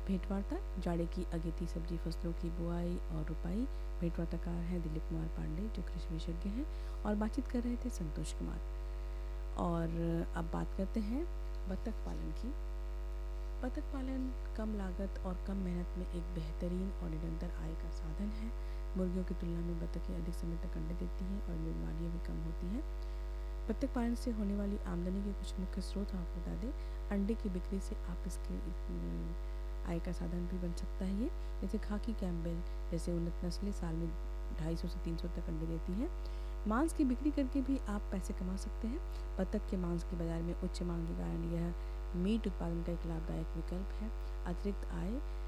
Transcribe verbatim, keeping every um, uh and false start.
भेंटवार्ता, जाड़े की अगेती सब्जी फसलों की बुआई और रुपाई। भेंटवार्ताकार हैं दिलीप कुमार पांडे जो कृषि विशेषज्ञ हैं, और बातचीत कर रहे थे संतोष कुमार। और अब बात करते हैं बतख पालन की। बतख पालन कम लागत और कम मेहनत में एक बेहतरीन और निरंतर आय का साधन है। मुर्गियों की तुलना में बतखें अधिक समय तक अंडे देती हैं और बीमारियाँ भी कम होती हैं। बतख पालन से होने वाली आमदनी के कुछ मुख्य स्रोत आपको बता दें। अंडे की बिक्री से आप इसके आय का साधन भी बन सकता है ये। जैसे खाकी कैम्बेल जैसे उन्नत नस्लें साल में ढाई सौ से तीन सौ तक अंडे देती हैं। मांस की बिक्री करके भी आप पैसे कमा सकते हैं। बतख के मांस के बाजार में उच्च मांग के कारण यह मीट उत्पादन का एक लाभदायक विकल्प है। अतिरिक्त आय